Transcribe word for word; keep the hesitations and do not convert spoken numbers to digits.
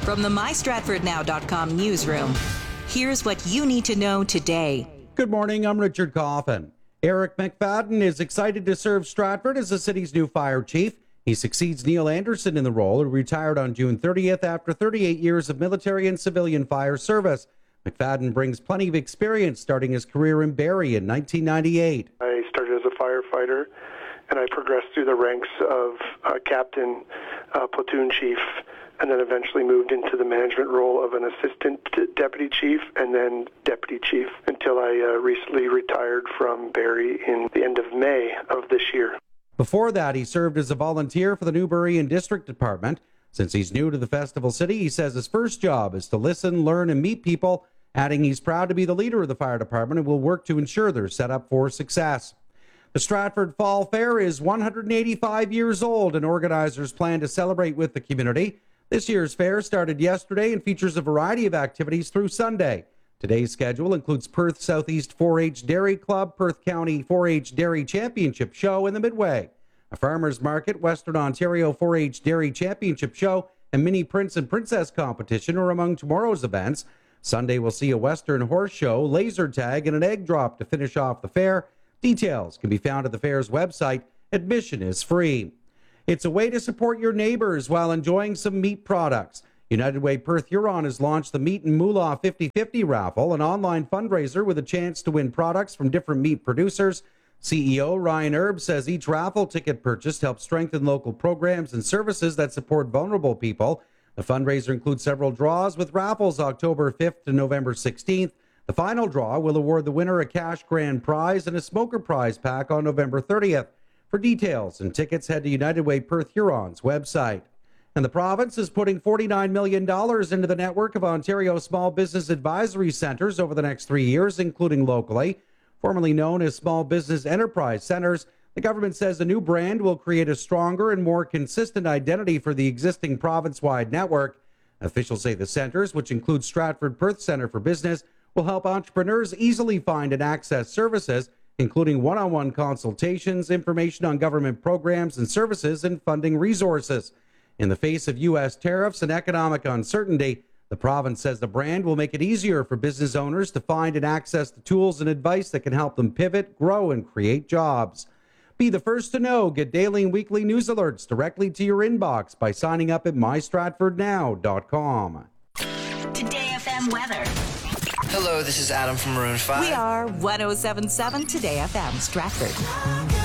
From the my stratford now dot com newsroom, here's what you need to know today. Good morning, I'm Richard Coffin. Eric McFadden is excited to serve Stratford as the city's new fire chief. He succeeds Neil Anderson in the role, who retired on June thirtieth after thirty-eight years of military and civilian fire service. McFadden brings plenty of experience, starting his career in Barrie in nineteen ninety-eight. I started as a firefighter, and I progressed through the ranks of uh, captain, uh, platoon chief, and then eventually moved into the management role of an assistant deputy chief and then deputy chief until I uh, recently retired from Barrie in the end of May of this year. Before that, he served as a volunteer for the Newbury and District Department. Since he's new to the Festival City, he says his first job is to listen, learn, and meet people, adding he's proud to be the leader of the fire department and will work to ensure they're set up for success. The Stratford Fall Fair is one hundred eighty-five years old, and organizers plan to celebrate with the community. This year's fair started yesterday and features a variety of activities through Sunday. Today's schedule includes Perth Southeast four H Dairy Club, Perth County four H Dairy Championship Show, and the Midway. A farmers market, Western Ontario four H Dairy Championship Show, and Mini Prince and Princess competition are among tomorrow's events. Sunday will see a Western horse show, laser tag, and an egg drop to finish off the fair. Details can be found at the fair's website. Admission is free. It's a way to support your neighbors while enjoying some meat products. United Way Perth Huron has launched the Meat and Moolah fifty fifty raffle, an online fundraiser with a chance to win products from different meat producers. C E O Ryan Erb says each raffle ticket purchased helps strengthen local programs and services that support vulnerable people. The fundraiser includes several draws, with raffles October fifth to November sixteenth. The final draw will award the winner a cash grand prize and a smoker prize pack on November thirtieth. For details and tickets, head to United Way Perth Huron's website. And the province is putting forty-nine million dollars into the network of Ontario Small Business Advisory Centres over the next three years, including locally. Formerly known as Small Business Enterprise Centres, the government says a new brand will create a stronger and more consistent identity for the existing province-wide network. Officials say the centres, which include Stratford Perth Centre for Business, will help entrepreneurs easily find and access services, including one-on-one consultations, information on government programs and services, and funding resources. In the face of U S tariffs and economic uncertainty, the province says the brand will make it easier for business owners to find and access the tools and advice that can help them pivot, grow, and create jobs. Be the first to know. Get daily and weekly news alerts directly to your inbox by signing up at my stratford now dot com. Today F M weather. Hello, this is Adam from Maroon five. We are one oh seven point seven Today F M Stratford.